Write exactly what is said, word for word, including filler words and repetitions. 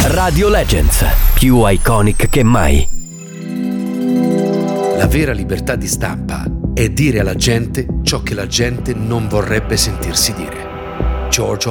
Radio Legends, più iconic che mai. La vera libertà di stampa è dire alla gente ciò che la gente non vorrebbe sentirsi dire. George